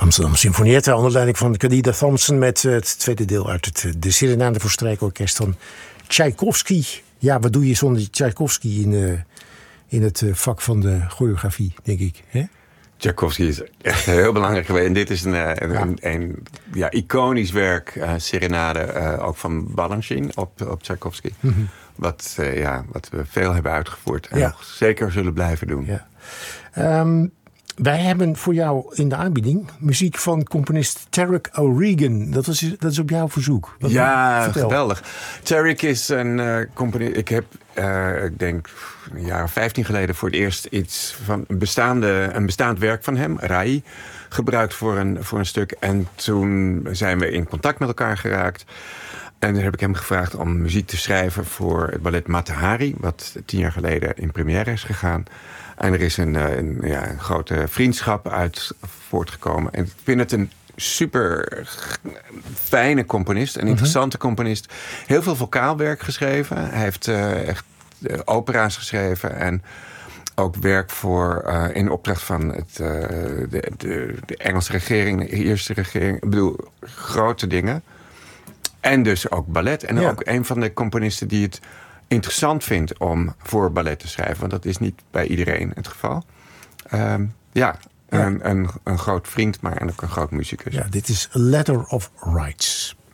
Amsterdam Symfonietta onder leiding van Khadija Thompson met het tweede deel uit de Serenade voor Strijkorkest van Tchaikovsky. Ja, wat doe je zonder Tchaikovsky in het vak van de choreografie, denk ik. Hè? Tchaikovsky is echt heel belangrijk geweest. En dit is een iconisch werk, Serenade, ook van Balanchine op Tchaikovsky. Mm-hmm. Wat we veel hebben uitgevoerd en nog zeker zullen blijven doen. Ja. Wij hebben voor jou in de aanbieding muziek van componist Tarek O'Regan. Dat is op jouw verzoek. Vertel. Geweldig. Tarek is een componist. Ik heb, ik denk, een jaar of 15 geleden voor het eerst iets van een bestaand werk van hem, Rai, gebruikt voor een stuk. En toen zijn we in contact met elkaar geraakt. En dan heb ik hem gevraagd om muziek te schrijven voor het ballet Mata Hari, wat 10 jaar geleden in première is gegaan. En er is een grote vriendschap uit voortgekomen. En ik vind het een super fijne componist, een interessante componist. Heel veel vocaalwerk geschreven. Hij heeft echt opera's geschreven en ook werk voor in opdracht van de Engelse regering, de Ierse regering. Ik bedoel, grote dingen. En dus ook ballet. En ook een van de componisten die het interessant vindt om voor ballet te schrijven. Want dat is niet bij iedereen het geval. Een groot vriend, maar ook een groot muzikus. Ja, dit is A Letter of Rights.